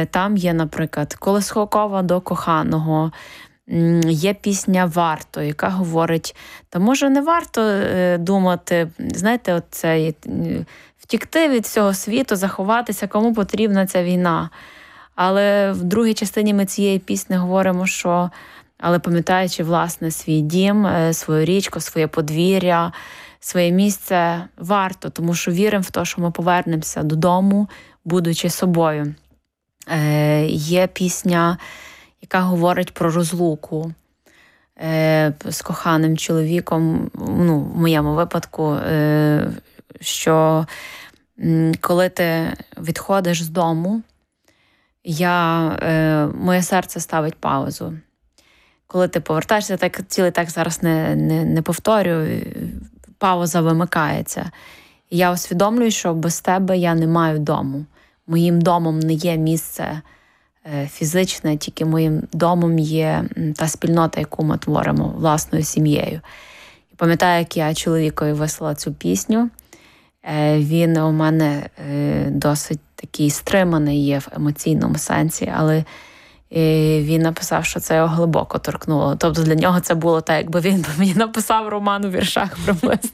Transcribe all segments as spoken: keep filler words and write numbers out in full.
Там є, наприклад, колискова до коханого, є пісня «Варто», яка говорить, та може не варто думати, знаєте, от це, втікти від всього світу, заховатися, кому потрібна ця війна. Але в другій частині ми цієї пісні говоримо, що, але пам'ятаючи, власне, свій дім, свою річку, своє подвір'я, своє місце, варто, тому що віримо в те, що ми повернемося додому, будучи собою. Е, є пісня, яка говорить про розлуку е, з коханим чоловіком, ну, в моєму випадку, е, що м, коли ти відходиш з дому, я, е, моє серце ставить паузу. Коли ти повертаєшся, так цілий текст зараз не, не, не повторюю, пауза вимикається. І я усвідомлюю, що без тебе я не маю дому. Моїм домом не є місце е, фізичне, тільки моїм домом є та спільнота, яку ми творимо власною сім'єю. І пам'ятаю, як я чоловікові вислала цю пісню. Е, він у мене е, досить такий стриманий є в емоційному сенсі, але е, він написав, що це його глибоко торкнуло. Тобто для нього це було так, якби він мені написав роман у віршах приблизно.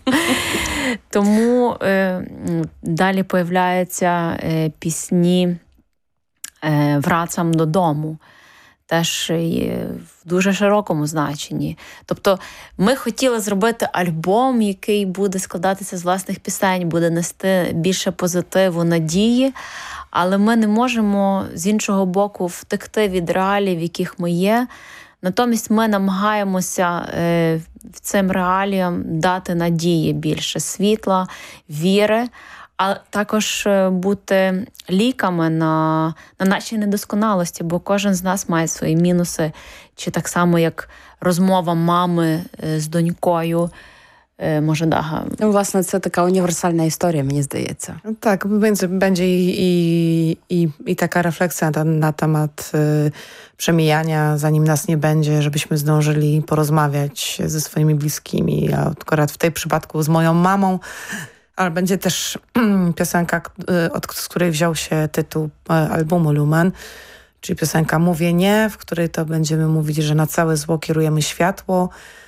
Тому е, далі появляються е, пісні е, «Врацам додому», теж в дуже широкому значенні. Тобто ми хотіли зробити альбом, який буде складатися з власних пісень, буде нести більше позитиву, надії, але ми не можемо з іншого боку втекти від реалій, в яких ми є. Натомість ми намагаємося е, цим реаліям дати надії більше, світла, віри, а також бути ліками на, на наші недосконалості, бо кожен з нас має свої мінуси, чи так само, як розмова мами з донькою. Może Dacha. No własne, to taka uniwersalna historia, mnie zdaje się. Tak, będzie, będzie i, i, i, i taka refleksja na, na temat y, przemijania, zanim nas nie będzie, żebyśmy zdążyli porozmawiać ze swoimi bliskimi. Ja akurat w tej przypadku z moją mamą, ale będzie też piosenka, y, od z której wziął się tytuł y, albumu Lumen, czyli piosenka Mówię nie, w której to będziemy mówić, że na całe zło kierujemy światło,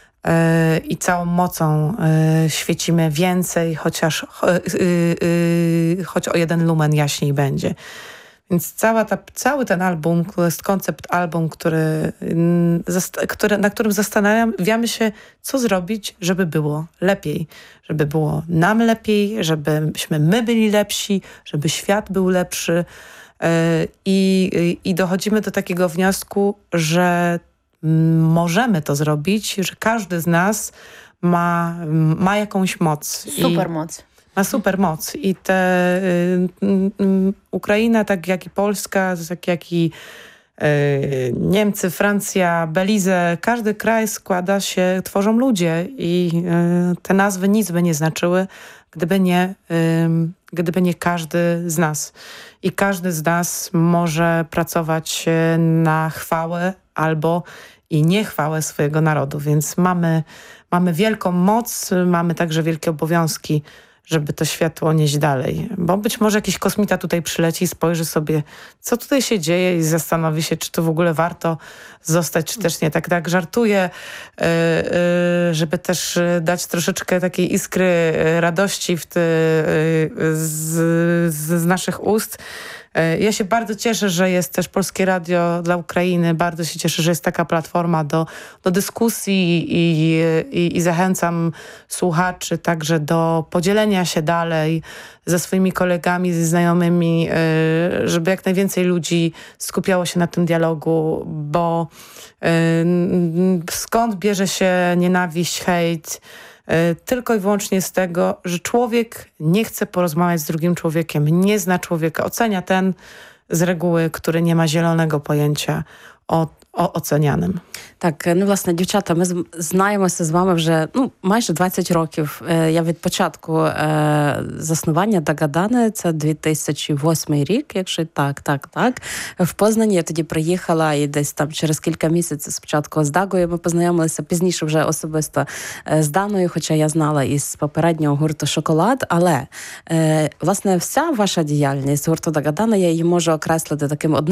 i całą mocą y, świecimy więcej, chociaż y, y, choć o jeden lumen jaśniej będzie. Więc cała ta, cały ten album, to jest koncept album, który, y, który, na którym zastanawiamy się, co zrobić, żeby było lepiej. Żeby było nam lepiej, żebyśmy my byli lepsi, żeby świat był lepszy. Y, i, y, I dochodzimy do takiego wniosku, że możemy to zrobić, że każdy z nas ma, ma jakąś moc. Supermoc. Ma supermoc. I te y, y, Ukraina, tak jak i Polska, tak jak i y, Niemcy, Francja, Belize, każdy kraj składa się, tworzą ludzie i y, te nazwy nic by nie znaczyły, gdyby nie, y, gdyby nie każdy z nas. I każdy z nas może pracować na chwałę albo i niechwałę swojego narodu. Więc mamy, mamy wielką moc, mamy także wielkie obowiązki, żeby to światło nieść dalej. Bo być może jakiś kosmita tutaj przyleci i spojrzy sobie, co tutaj się dzieje i zastanowi się, czy to w ogóle warto zostać, czy też nie. Tak, tak żartuję, żeby też dać troszeczkę takiej iskry radości w te, z, z naszych ust. Ja się bardzo cieszę, że jest też Polskie Radio dla Ukrainy. Bardzo się cieszę, że jest taka platforma do, do dyskusji i, i, i zachęcam słuchaczy także do podzielenia się dalej ze swoimi kolegami, ze znajomymi, żeby jak najwięcej ludzi skupiało się na tym dialogu, bo skąd bierze się nienawiść, hejt? Tylko i wyłącznie z tego, że człowiek nie chce porozmawiać z drugim człowiekiem, nie zna człowieka, ocenia ten z reguły, który nie ma zielonego pojęcia o, o ocenianym. Так, ну, власне, дівчата, ми знаємося з вами вже, ну, майже двадцять років. Я від початку е, заснування Дагадани, це дві тисячі восьмий рік, якщо так, так, так. В Познані я тоді приїхала і десь там через кілька місяців спочатку з Дагою ми познайомилися, пізніше вже особисто з Даною, хоча я знала із попереднього гурту «Шоколад». Але, е, власне, вся ваша діяльність гурту Дагадана, я її можу окреслити таким одним